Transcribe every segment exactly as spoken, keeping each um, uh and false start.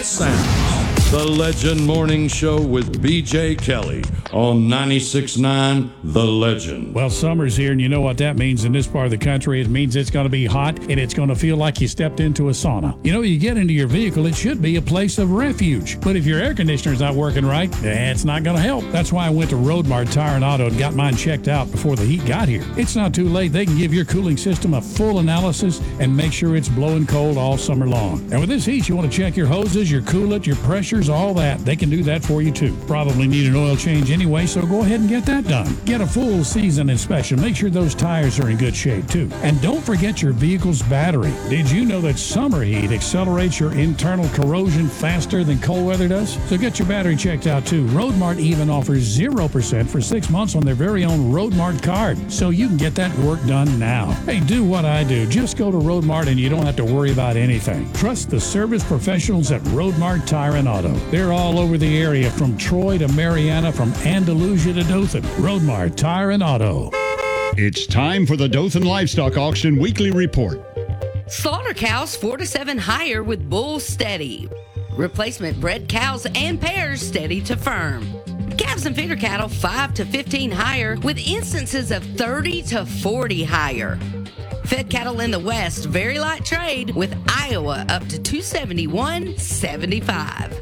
Sounds, the Legend Morning Show with B J Kelly on ninety-six point nine The Legend. Well, summer's here, and you know what that means in this part of the country. It means it's going to be hot, and it's going to feel like you stepped into a sauna. You know, you get into your vehicle, it should be a place of refuge. But if your air conditioner's not working right, it's not going to help. That's why I went to Roadmart Tire and Auto and got mine checked out before the heat got here. It's not too late. They can give your cooling system a full analysis and make sure it's blowing cold all summer long. And with this heat, you want to check your hoses, your coolant, your pressures, all that. They can do that for you, too. Probably need an oil change anyway, so go ahead and get that done. Get a full season inspection. Make sure those tires are in good shape, too. And don't forget your vehicle's battery. Did you know that summer heat accelerates your internal corrosion faster than cold weather does? So get your battery checked out, too. Roadmart even offers zero percent for six months on their very own Roadmart card, so you can get that work done now. Hey, do what I do. Just go to Roadmart and you don't have to worry about anything. Trust the service professionals at Roadmart Tire and Auto. They're all over the area, from Troy to Mariana, from Andalusia to Dothan. Roadmart Tire and Auto. It's time for the Dothan Livestock Auction Weekly Report. Slaughter cows four to seven higher with bulls steady. Replacement bred cows and pairs steady to firm. Calves and feeder cattle five to fifteen higher with instances of thirty to forty higher. Fed cattle in the West, very light trade with Iowa up to two seventy-one seventy-five.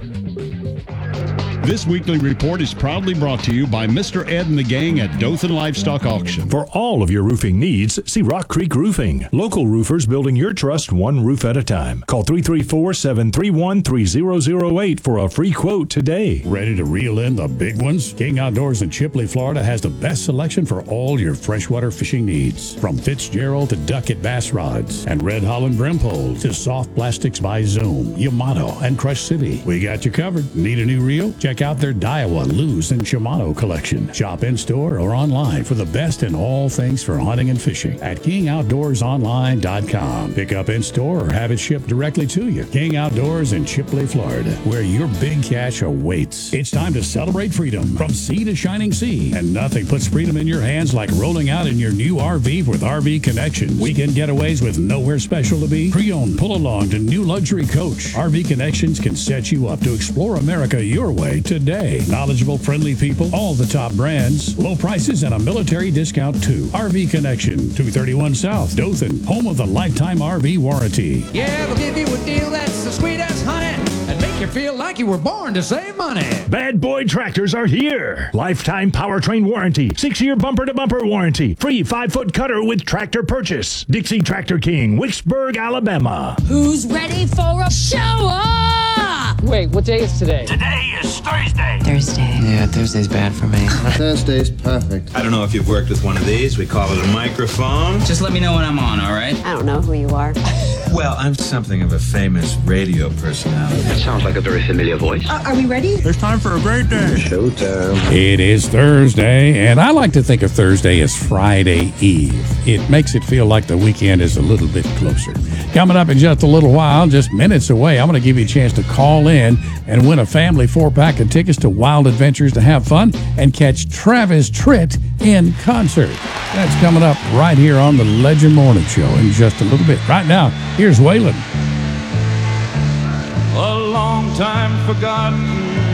This weekly report is proudly brought to you by Mister Ed and the gang at Dothan Livestock Auction. For all of your roofing needs, see Rock Creek Roofing. Local roofers building your trust one roof at a time. Call three three four, seven three one, three zero zero eight for a free quote today. Ready to reel in the big ones? King Outdoors in Chipley, Florida has the best selection for all your freshwater fishing needs. From Fitzgerald to Duckett bass rods and Red Holland brim poles to soft plastics by Zoom, Yamato, and Crush City. We got you covered. Need a new reel? Check out their Daiwa, Luz, and Shimano collection. Shop in-store or online for the best in all things for hunting and fishing at king outdoors online dot com. Pick up in-store or have it shipped directly to you. King Outdoors in Chipley, Florida, where your big cash awaits. It's time to celebrate freedom from sea to shining sea, and nothing puts freedom in your hands like rolling out in your new R V with R V Connections. Weekend getaways with nowhere special to be. Pre-owned pull-along to new luxury coach. R V Connections can set you up to explore America your way today. Knowledgeable, friendly people, all the top brands, low prices, and a military discount too. R V Connection, two thirty-one South, Dothan, home of the lifetime R V warranty. Yeah, they'll give you a deal that's the sweet as honey and make you feel like you were born to save money. Bad Boy Tractors are here. Lifetime powertrain warranty, six-year bumper-to-bumper warranty, free five-foot cutter with tractor purchase. Dixie Tractor King, Wicksburg, Alabama. Who's ready for a show up? Wait, what day is today? Today is Thursday. Thursday. Yeah, Thursday's bad for me. Thursday's perfect. I don't know if you've worked with one of these. We call it a microphone. Just let me know when I'm on, all right? I don't know who you are. Well, I'm something of a famous radio personality. That sounds like a very familiar voice. Uh, are we ready? It's time for a great day. Showtime. It is Thursday, and I like to think of Thursday as Friday Eve. It makes it feel like the weekend is a little bit closer. Coming up in just a little while, just minutes away, I'm going to give you a chance to call in and win a family four-pack of tickets to Wild Adventures to have fun and catch Travis Tritt in concert. That's coming up right here on the Legend Morning Show in just a little bit. Right now, here's Waylon. A long time forgotten